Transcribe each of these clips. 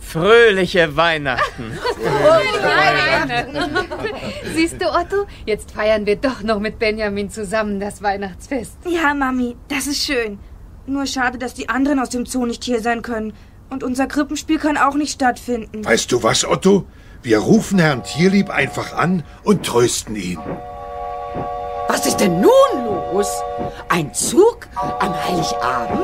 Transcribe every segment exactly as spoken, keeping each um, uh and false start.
Fröhliche Weihnachten. Fröhliche Weihnachten. Siehst du, Otto, jetzt feiern wir doch noch mit Benjamin zusammen das Weihnachtsfest. Ja, Mami, das ist schön. Nur schade, dass die anderen aus dem Zoo nicht hier sein können. Und unser Krippenspiel kann auch nicht stattfinden. Weißt du was, Otto? Wir rufen Herrn Tierlieb einfach an und trösten ihn. Was ist denn nun los? Ein Zug am Heiligabend?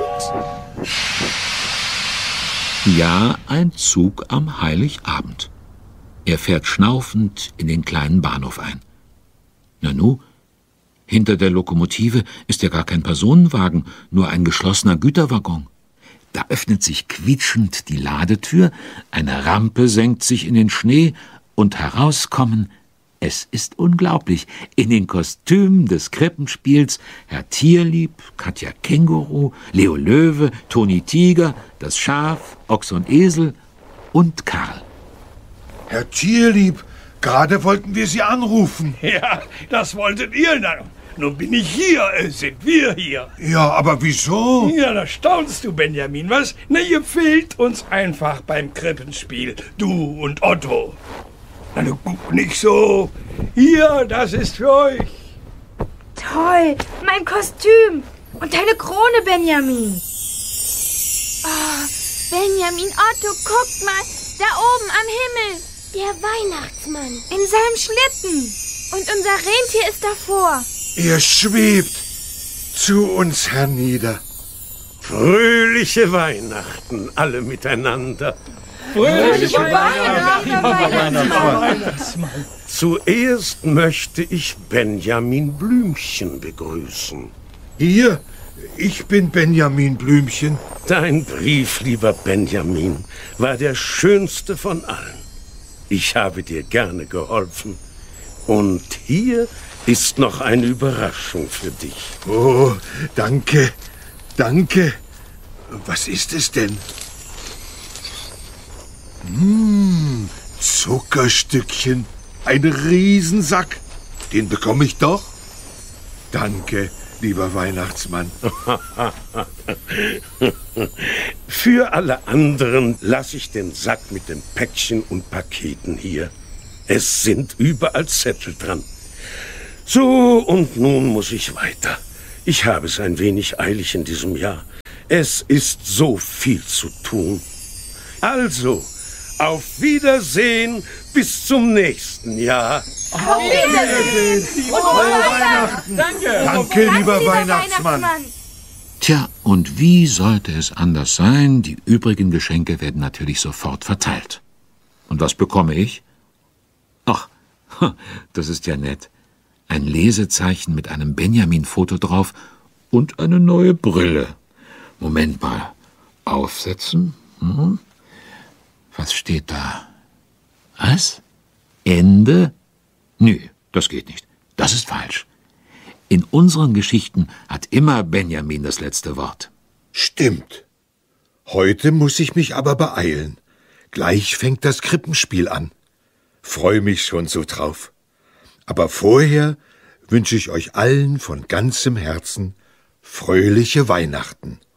Ja, ein Zug am Heiligabend. Er fährt schnaufend in den kleinen Bahnhof ein. Nanu, hinter der Lokomotive ist ja gar kein Personenwagen, nur ein geschlossener Güterwaggon. Da öffnet sich quietschend die Ladetür, eine Rampe senkt sich in den Schnee und herauskommen, es ist unglaublich, in den Kostümen des Krippenspiels Herr Tierlieb, Katja Känguru, Leo Löwe, Toni Tiger, das Schaf, Ochs und Esel und Karl. Herr Tierlieb, gerade wollten wir Sie anrufen. Ja, das wolltet ihr dann. Nun bin ich hier, äh, sind wir hier. Ja, aber wieso? Ja, da staunst du, Benjamin, was? Na, ihr fehlt uns einfach beim Krippenspiel, du und Otto. Na, du guck nicht so. Hier, das ist für euch. Toll, mein Kostüm. Und deine Krone, Benjamin. Oh, Benjamin, Otto, guckt mal. Da oben am Himmel. Der Weihnachtsmann. In seinem Schlitten. Und unser Rentier ist davor. Er schwebt zu uns hernieder. Fröhliche Weihnachten, alle miteinander. Fröhliche Weihnachten, Weihnachtsmann. Zuerst möchte ich Benjamin Blümchen begrüßen. Hier, ich bin Benjamin Blümchen. Dein Brief, lieber Benjamin, war der schönste von allen. Ich habe dir gerne geholfen. Und hier ist noch eine Überraschung für dich. Oh, danke, danke. Was ist es denn? Mmh, Zuckerstückchen. Ein Riesensack. Den bekomme ich doch. Danke, lieber Weihnachtsmann. Für alle anderen lasse ich den Sack mit den Päckchen und Paketen hier. Es sind überall Zettel dran. So, und nun muss ich weiter. Ich habe es ein wenig eilig in diesem Jahr. Es ist so viel zu tun. Also, auf Wiedersehen bis zum nächsten Jahr. Auf Wiedersehen! Frohe Weihnachten! Danke! Danke, lieber Weihnachtsmann! Tja, und wie sollte es anders sein? Die übrigen Geschenke werden natürlich sofort verteilt. Und was bekomme ich? Ach, das ist ja nett. Ein Lesezeichen mit einem Benjamin-Foto drauf und eine neue Brille. Moment mal. Aufsetzen? Hm? Was steht da? Was? Ende? Nö, das geht nicht. Das ist falsch. In unseren Geschichten hat immer Benjamin das letzte Wort. Stimmt. Heute muss ich mich aber beeilen. Gleich fängt das Krippenspiel an. Freue mich schon so drauf. Aber vorher wünsche ich euch allen von ganzem Herzen fröhliche Weihnachten.